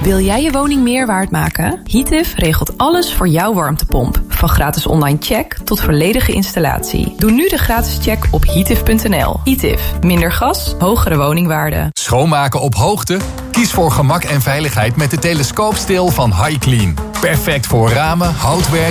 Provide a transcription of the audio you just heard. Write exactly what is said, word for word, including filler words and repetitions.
Wil jij je woning meer waard maken? Heatif regelt alles voor jouw warmtepomp. Van gratis online check tot volledige installatie. Doe nu de gratis check op heatif punt n l. Heatif. Minder gas, hogere woningwaarde. Schoonmaken op hoogte? Kies voor gemak en veiligheid met de telescoopsteel van HiClean. Perfect voor ramen, houtwerk